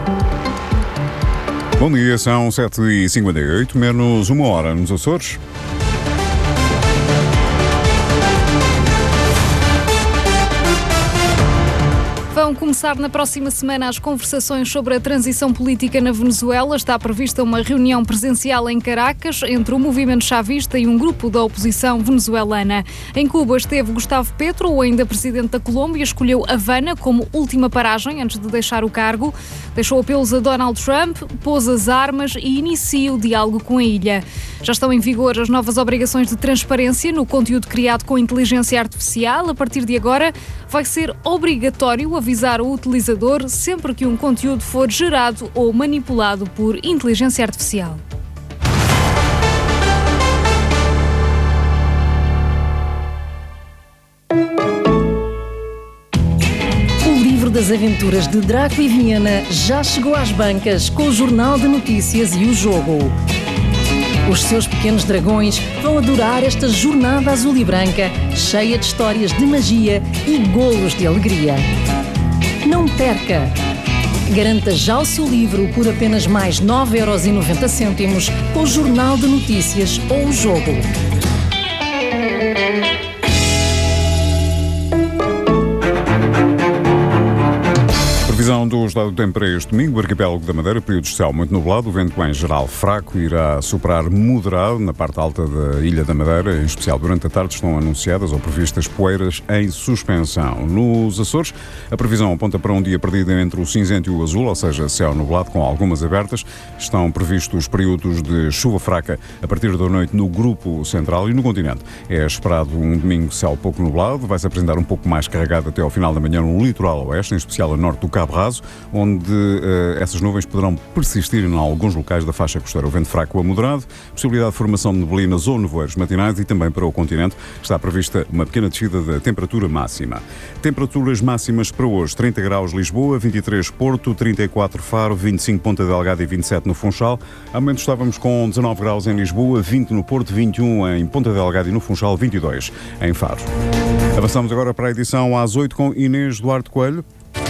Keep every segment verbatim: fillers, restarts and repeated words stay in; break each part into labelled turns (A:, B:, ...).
A: Bom dia, são sete e cinquenta e oito, menos uma hora nos Açores.
B: Vão começar na próxima semana as conversações sobre a transição política na Venezuela. Está prevista uma reunião presencial em Caracas entre o movimento chavista e um grupo da oposição venezuelana. Em Cuba esteve Gustavo Petro, o ainda presidente da Colômbia, escolheu Havana como última paragem antes de deixar o cargo. Deixou apelos a Donald Trump, pôs as armas e inicia o diálogo com a ilha. Já estão em vigor as novas obrigações de transparência no conteúdo criado com inteligência artificial. A partir de agora, vai ser obrigatório avisar o utilizador sempre que um conteúdo for gerado ou manipulado por inteligência artificial.
C: O livro das aventuras de Draco e Viena já chegou às bancas com o Jornal de Notícias e o Jogo. Os seus pequenos dragões vão adorar esta jornada azul e branca, cheia de histórias de magia e golos de alegria. Não perca! Garanta já o seu livro por apenas mais nove euros e noventa cêntimos com o Jornal de Notícias ou o Jogo.
A: Previsão do estado do tempo para este domingo, o arquipélago da Madeira, período de céu muito nublado, o vento em geral fraco, irá soprar moderado na parte alta da Ilha da Madeira, em especial durante a tarde estão anunciadas ou previstas poeiras em suspensão. Nos Açores, a previsão aponta para um dia perdido entre o cinzento e o azul, ou seja, céu nublado com algumas abertas. Estão previstos períodos de chuva fraca a partir da noite no grupo central e no continente. É esperado um domingo céu pouco nublado, vai-se apresentar um pouco mais carregado até ao final da manhã no litoral oeste, em especial a norte do Cabo Raso, onde uh, essas nuvens poderão persistir em alguns locais da faixa costeira. O vento fraco a moderado, possibilidade de formação de neblinas ou nevoeiros matinais e também para o continente está prevista uma pequena descida da temperatura máxima. Temperaturas máximas para hoje: trinta graus Lisboa, vinte e três Porto, trinta e quatro Faro, vinte e cinco Ponta Delgada e vinte e sete no Funchal. Ao momento estávamos com dezanove graus em Lisboa, vinte no Porto, vinte e um em Ponta Delgada e no Funchal, vinte e dois em Faro. Avançamos agora para a edição às oito com Inês Duarte Coelho.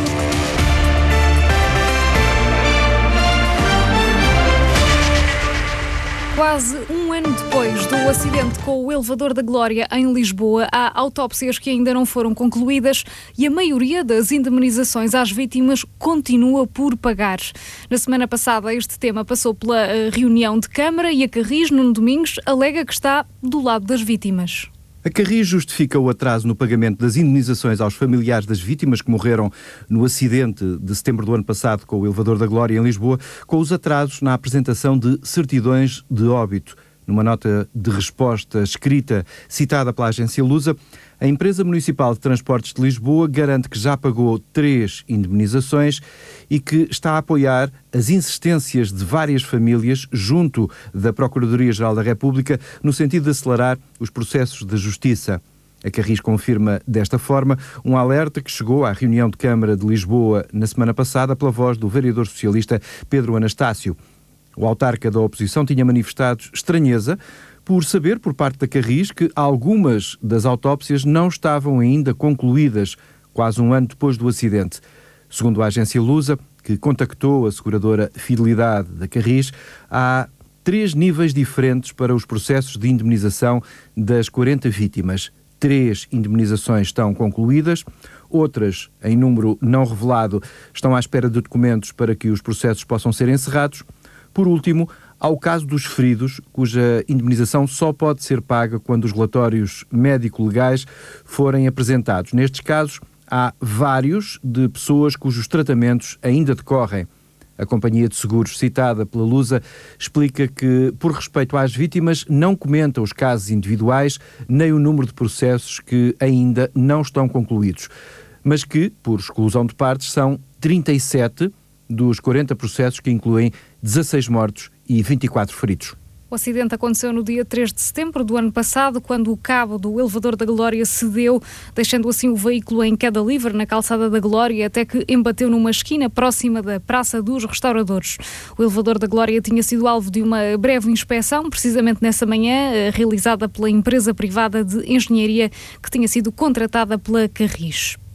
B: Quase um ano depois do acidente com o elevador da Glória em Lisboa, há autópsias que ainda não foram concluídas e a maioria das indemnizações às vítimas continua por pagar. Na semana passada, este tema passou pela reunião de Câmara e a Carris, Nuno Domingos, alega que está do lado das vítimas.
D: A Carris justifica o atraso no pagamento das indemnizações aos familiares das vítimas que morreram no acidente de setembro do ano passado com o elevador da Glória em Lisboa, com os atrasos na apresentação de certidões de óbito. Numa nota de resposta escrita citada pela agência Lusa, a empresa municipal de transportes de Lisboa garante que já pagou três indemnizações e que está a apoiar as insistências de várias famílias junto da Procuradoria-Geral da República no sentido de acelerar os processos de justiça. A Carris confirma desta forma um alerta que chegou à reunião de Câmara de Lisboa na semana passada pela voz do vereador socialista Pedro Anastácio. O autarca da oposição tinha manifestado estranheza por saber, por parte da Carris, que algumas das autópsias não estavam ainda concluídas, quase um ano depois do acidente. Segundo a agência Lusa, que contactou a seguradora Fidelidade da Carris, há três níveis diferentes para os processos de indemnização das quarenta vítimas. Três indemnizações estão concluídas, outras, em número não revelado, estão à espera de documentos para que os processos possam ser encerrados. Por último, há o caso dos feridos, cuja indemnização só pode ser paga quando os relatórios médico-legais forem apresentados. Nestes casos, há vários de pessoas cujos tratamentos ainda decorrem. A companhia de seguros citada pela Lusa explica que, por respeito às vítimas, não comenta os casos individuais nem o número de processos que ainda não estão concluídos, mas que, por exclusão de partes, são trinta e sete dos quarenta processos que incluem dezasseis mortos e vinte e quatro feridos.
B: O acidente aconteceu no dia três de setembro do ano passado, quando o cabo do elevador da Glória cedeu, deixando assim o veículo em queda livre na calçada da Glória, até que embateu numa esquina próxima da Praça dos Restauradores. O elevador da Glória tinha sido alvo de uma breve inspeção, precisamente nessa manhã, realizada pela empresa privada de engenharia que tinha sido contratada pela Carris.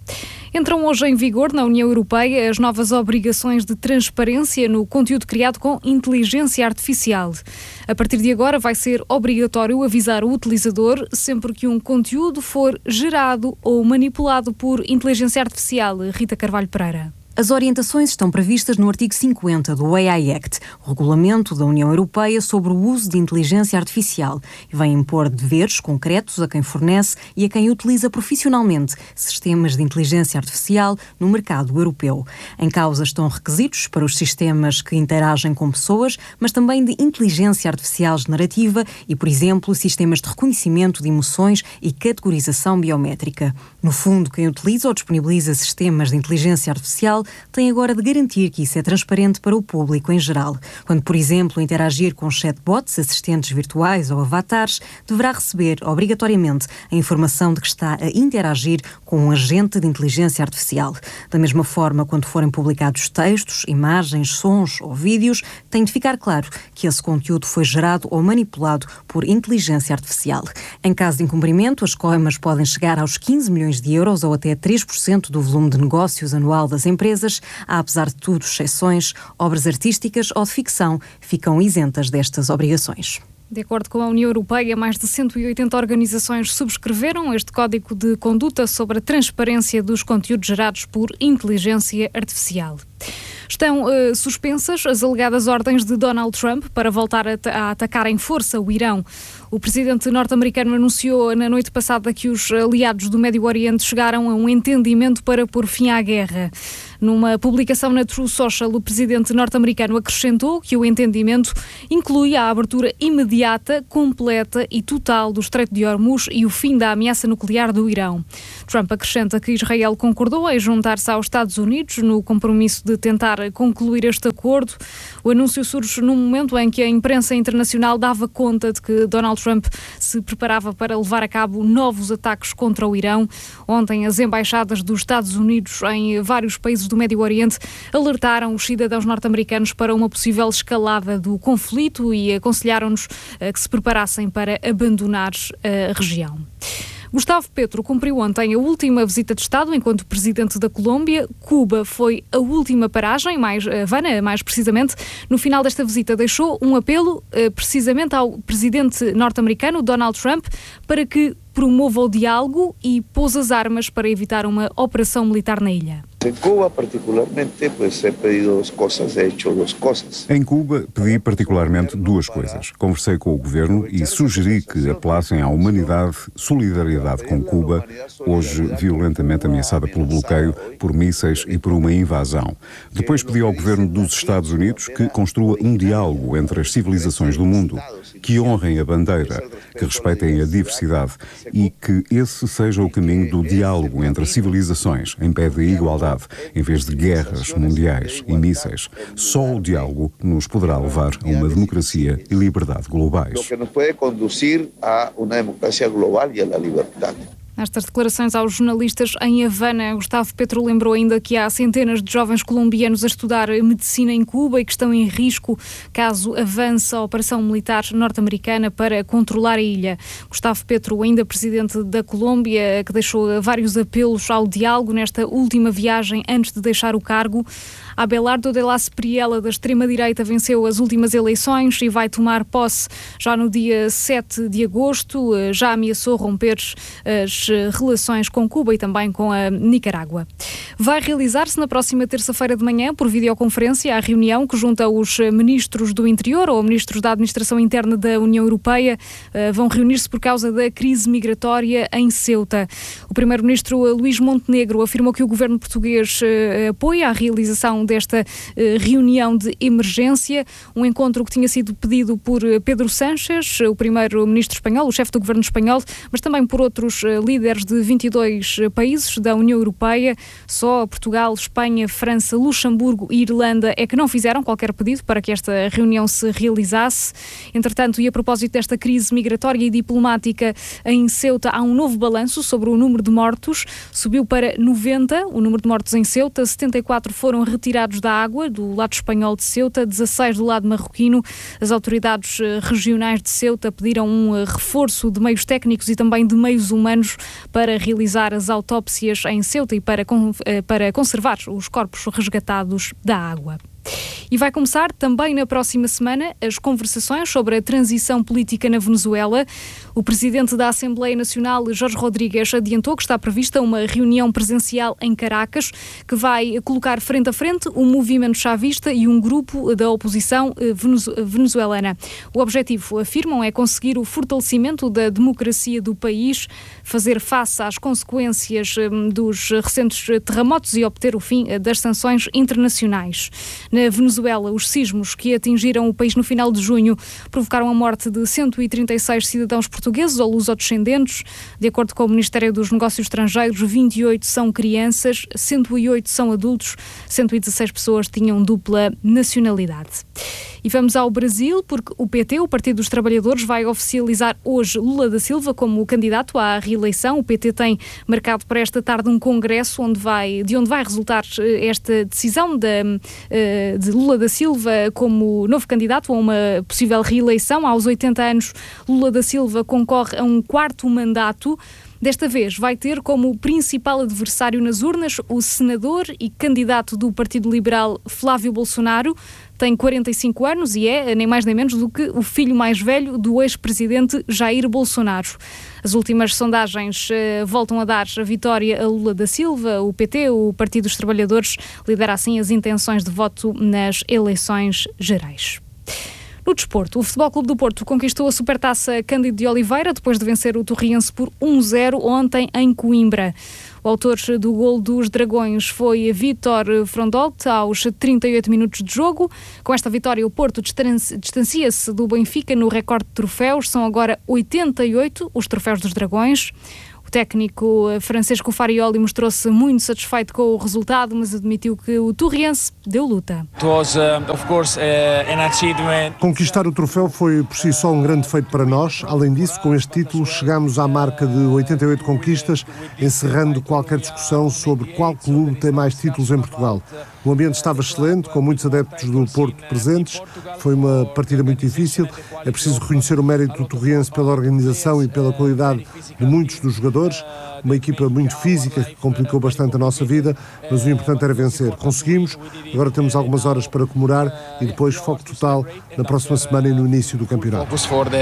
B: Entram hoje em vigor na União Europeia as novas obrigações de transparência no conteúdo criado com inteligência artificial. A partir de agora vai ser obrigatório avisar o utilizador sempre que um conteúdo for gerado ou manipulado por inteligência artificial. Rita Carvalho Pereira.
E: As orientações estão previstas no artigo cinquenta do A I Act, o regulamento da União Europeia sobre o uso de inteligência artificial, e vem impor deveres concretos a quem fornece e a quem utiliza profissionalmente sistemas de inteligência artificial no mercado europeu. Em causa estão requisitos para os sistemas que interagem com pessoas, mas também de inteligência artificial generativa e, por exemplo, sistemas de reconhecimento de emoções e categorização biométrica. No fundo, quem utiliza ou disponibiliza sistemas de inteligência artificial tem agora de garantir que isso é transparente para o público em geral. Quando, por exemplo, interagir com chatbots, assistentes virtuais ou avatares, deverá receber, obrigatoriamente, a informação de que está a interagir com um agente de inteligência artificial. Da mesma forma, quando forem publicados textos, imagens, sons ou vídeos, tem de ficar claro que esse conteúdo foi gerado ou manipulado por inteligência artificial. Em caso de incumprimento, as coimas podem chegar aos quinze milhões de euros ou até três por cento do volume de negócios anual das empresas. Há, apesar de tudo, exceções, obras artísticas ou de ficção ficam isentas destas obrigações.
B: De acordo com a União Europeia, mais de cento e oitenta organizações subscreveram este Código de Conduta sobre a transparência dos conteúdos gerados por inteligência artificial. Estão uh, suspensas as alegadas ordens de Donald Trump para voltar a, a atacar em força o Irão. O presidente norte-americano anunciou na noite passada que os aliados do Médio Oriente chegaram a um entendimento para pôr fim à guerra. Numa publicação na True Social, o presidente norte-americano acrescentou que o entendimento inclui a abertura imediata, completa e total do Estreito de Hormuz e o fim da ameaça nuclear do Irão. Trump acrescenta que Israel concordou em juntar-se aos Estados Unidos no compromisso de tentar concluir este acordo. O anúncio surge num momento em que a imprensa internacional dava conta de que Donald Trump se preparava para levar a cabo novos ataques contra o Irão. Ontem, as embaixadas dos Estados Unidos em vários países do Médio Oriente alertaram os cidadãos norte-americanos para uma possível escalada do conflito e aconselharam-nos que se preparassem para abandonar a região. Gustavo Petro cumpriu ontem a última visita de Estado enquanto presidente da Colômbia. Cuba foi a última paragem, mais Havana, mais precisamente. No final desta visita deixou um apelo precisamente ao presidente norte-americano Donald Trump para que promova o diálogo e pôs as armas para evitar uma operação militar na ilha.
F: Em Cuba, particularmente, pues, he pedido duas coisas, he hecho duas coisas.
A: Em Cuba, pedi particularmente duas coisas. Conversei com o governo e sugeri que apelassem à humanidade, solidariedade com Cuba, hoje violentamente ameaçada pelo bloqueio, por mísseis e por uma invasão. Depois pedi ao governo dos Estados Unidos que construa um diálogo entre as civilizações do mundo, que honrem a bandeira, que respeitem a diversidade e que esse seja o caminho do diálogo entre civilizações, em pé de igualdade, em vez de guerras mundiais e mísseis. Só o diálogo nos poderá levar a uma democracia e liberdade globais.
F: O que nos pode conduzir a uma democracia global e a la liberdade.
B: Nestas declarações aos jornalistas em Havana, Gustavo Petro lembrou ainda que há centenas de jovens colombianos a estudar medicina em Cuba e que estão em risco caso avance a operação militar norte-americana para controlar a ilha. Gustavo Petro, ainda presidente da Colômbia, que deixou vários apelos ao diálogo nesta última viagem antes de deixar o cargo. Abelardo de la Espriella, da extrema-direita, venceu as últimas eleições e vai tomar posse já no dia sete de agosto. Já ameaçou romper as relações com Cuba e também com a Nicarágua. Vai realizar-se na próxima terça-feira de manhã, por videoconferência, a reunião que junta os ministros do Interior ou ministros da Administração Interna da União Europeia. Vão reunir-se por causa da crise migratória em Ceuta. O primeiro-ministro Luís Montenegro afirmou que o governo português apoia a realização desta reunião de emergência, um encontro que tinha sido pedido por Pedro Sánchez, o primeiro-ministro espanhol, o chefe do governo espanhol, mas também por outros líderes de vinte e dois países da União Europeia. Só Portugal, Espanha, França, Luxemburgo e Irlanda é que não fizeram qualquer pedido para que esta reunião se realizasse. Entretanto, e a propósito desta crise migratória e diplomática em Ceuta, há um novo balanço sobre o número de mortos. Subiu para noventa o número de mortos em Ceuta, setenta e quatro foram retirados retirados da água do lado espanhol de Ceuta, dezasseis do lado marroquino. As autoridades regionais de Ceuta pediram um reforço de meios técnicos e também de meios humanos para realizar as autópsias em Ceuta e para, para conservar os corpos resgatados da água. E vai começar também na próxima semana as conversações sobre a transição política na Venezuela. O presidente da Assembleia Nacional, Jorge Rodrigues, adiantou que está prevista uma reunião presencial em Caracas que vai colocar frente a frente o movimento chavista e um grupo da oposição venezuelana. O objetivo, afirmam, é conseguir o fortalecimento da democracia do país, fazer face às consequências dos recentes terremotos e obter o fim das sanções internacionais. Na Venezuela, os sismos que atingiram o país no final de junho provocaram a morte de cento e trinta e seis cidadãos portugueses ou lusodescendentes. De acordo com o Ministério dos Negócios Estrangeiros, vinte e oito são crianças, cento e oito são adultos, cento e dezasseis pessoas tinham dupla nacionalidade. E vamos ao Brasil, porque o P T, o Partido dos Trabalhadores, vai oficializar hoje Lula da Silva como candidato à reeleição. O P T tem marcado para esta tarde um congresso onde vai, de onde vai resultar esta decisão de, de Lula da Silva como novo candidato a uma possível reeleição. Aos oitenta anos, Lula da Silva concorre a um quarto mandato. Desta vez vai ter como principal adversário nas urnas o senador e candidato do Partido Liberal Flávio Bolsonaro. Tem quarenta e cinco anos e é, nem mais nem menos do que o filho mais velho do ex-presidente Jair Bolsonaro. As últimas sondagens uh, voltam a dar a vitória a Lula da Silva. O P T, o Partido dos Trabalhadores, lidera assim as intenções de voto nas eleições gerais. No desporto, o Futebol Clube do Porto conquistou a Supertaça Cândido de Oliveira depois de vencer o Torriense por um zero ontem em Coimbra. O autor do gol dos Dragões foi Vítor Frondolt aos trinta e oito minutos de jogo. Com esta vitória, o Porto distancia-se do Benfica no recorde de troféus. São agora oitenta e oito os troféus dos Dragões. O técnico Francesco Farioli mostrou-se muito satisfeito com o resultado, mas admitiu que o Torriense deu luta.
G: Conquistar o troféu foi por si só um grande feito para nós. Além disso, com este título chegamos à marca de oitenta e oito conquistas, encerrando qualquer discussão sobre qual clube tem mais títulos em Portugal. O ambiente estava excelente, com muitos adeptos do Porto presentes. Foi uma partida muito difícil. É preciso reconhecer o mérito do Torriense pela organização e pela qualidade de muitos dos jogadores. Uma equipa muito física que complicou bastante a nossa vida, mas o importante era vencer. Conseguimos, agora temos algumas horas para comemorar e depois foco total na próxima semana e no início do campeonato.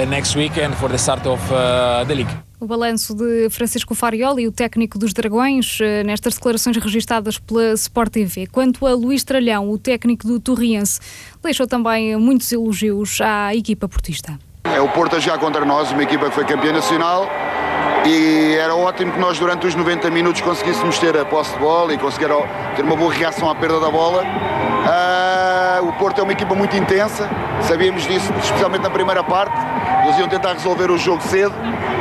B: O balanço de Francisco Farioli, o técnico dos Dragões, nestas declarações registadas pela Sport T V. Quanto a Luís Tralhão, o técnico do Torriense, deixou também muitos elogios à equipa portista.
H: É o Porto a jogar contra nós, uma equipa que foi campeã nacional, e era ótimo que nós durante os noventa minutos conseguíssemos ter a posse de bola e conseguir ter uma boa reação à perda da bola. Uh, o Porto é uma equipa muito intensa, sabíamos disso, especialmente na primeira parte. Eles iam tentar resolver o jogo cedo.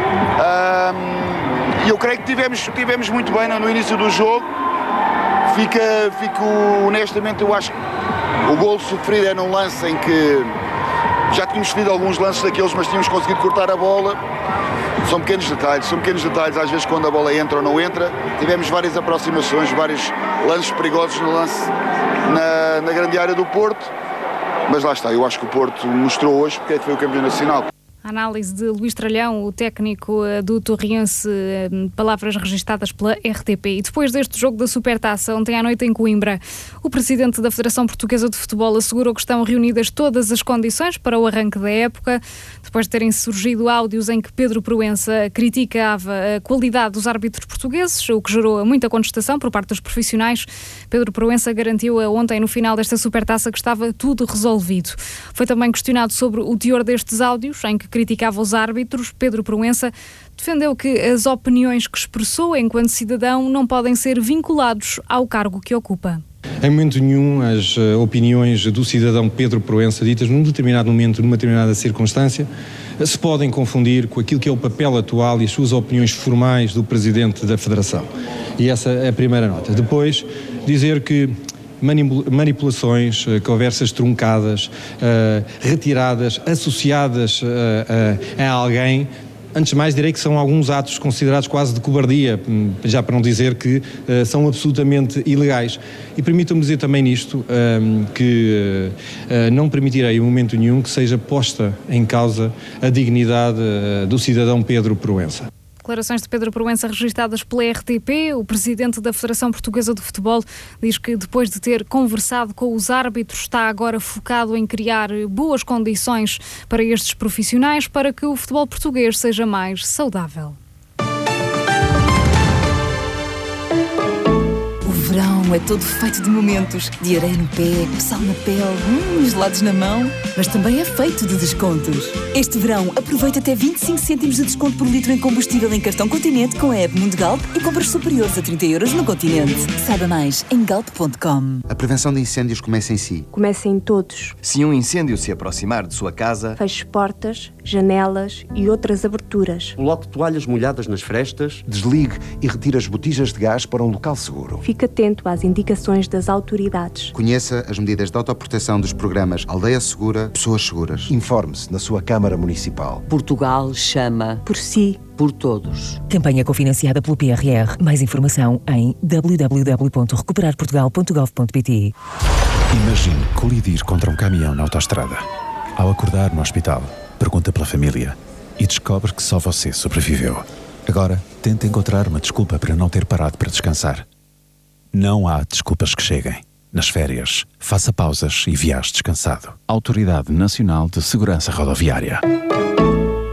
H: Uh, e eu creio que tivemos, tivemos muito bem no início do jogo. Fica, fico, honestamente, eu acho que o golo sofrido é num lance em que já tínhamos sofrido alguns lances daqueles, mas tínhamos conseguido cortar a bola. São pequenos detalhes, são pequenos detalhes, às vezes quando a bola entra ou não entra. Tivemos várias aproximações, vários lances perigosos no lance na, na grande área do Porto, mas lá está, eu acho que o Porto mostrou hoje porque é que foi o campeão nacional.
B: A análise de Luís Tralhão, o técnico do Torriense, palavras registadas pela R T P. E depois deste jogo da Supertaça, ontem à noite em Coimbra, o presidente da Federação Portuguesa de Futebol assegurou que estão reunidas todas as condições para o arranque da época, depois de terem surgido áudios em que Pedro Proença criticava a qualidade dos árbitros portugueses, o que gerou muita contestação por parte dos profissionais. Pedro Proença garantiu ontem, no final desta Supertaça, que estava tudo resolvido. Foi também questionado sobre o teor destes áudios, em que criticava os árbitros. Pedro Proença defendeu que as opiniões que expressou enquanto cidadão não podem ser vinculados ao cargo que ocupa.
I: Em momento nenhum, as uh, opiniões do cidadão Pedro Proença, ditas num determinado momento, numa determinada circunstância, se podem confundir com aquilo que é o papel atual e as suas opiniões formais do Presidente da Federação. E essa é a primeira nota. Depois, dizer que manipulações, conversas truncadas, uh, retiradas, associadas uh, uh, a alguém, Antes de mais, direi que são alguns atos considerados quase de cobardia, já para não dizer que uh, são absolutamente ilegais. E permitam-me dizer também nisto um, que uh, não permitirei em momento nenhum que seja posta em causa a dignidade uh, do cidadão Pedro Proença.
B: Declarações de Pedro Proença registadas pela R T P. O presidente da Federação Portuguesa de Futebol diz que depois de ter conversado com os árbitros está agora focado em criar boas condições para estes profissionais para que o futebol português seja mais saudável.
J: O verão é todo feito de momentos, de areia no pé, sal na pele, hum, gelados na mão, mas também é feito de descontos. Este verão aproveita até vinte e cinco cêntimos de desconto por litro em combustível em cartão Continente com a app Mundo Galp e compras superiores a trinta euros no Continente. Saiba mais em galp ponto com.
K: A prevenção de incêndios começa em si.
L: Começa em todos.
M: Se um incêndio se aproximar de sua casa,
L: feche portas, janelas e outras aberturas.
N: Coloque toalhas molhadas nas frestas.
O: Desligue e retire as botijas de gás para um local seguro.
L: Fique atento às indicações das autoridades.
K: Conheça as medidas de autoproteção dos programas Aldeia Segura, Pessoas Seguras.
O: Informe-se na sua Câmara Municipal.
P: Portugal chama
L: por si.
P: Por todos.
Q: Campanha cofinanciada pelo P R R. Mais informação em w w w ponto recuperar portugal ponto gov ponto p t.
R: Imagine colidir contra um caminhão na autoestrada. Ao acordar no hospital, pergunta pela família e descobre que só você sobreviveu. Agora, tenta encontrar uma desculpa para não ter parado para descansar. Não há desculpas que cheguem. Nas férias, faça pausas e viaje descansado. Autoridade Nacional de Segurança Rodoviária.